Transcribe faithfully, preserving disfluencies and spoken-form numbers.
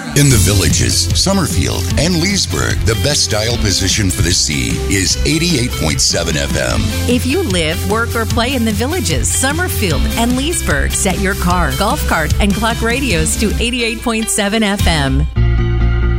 In the Villages, Summerfield, and Leesburg, the best dial position for the sea is eighty-eight point seven F M. If you live, work, or play in the Villages, Summerfield, and Leesburg, set your car, golf cart, and clock radios to eighty-eight point seven F M.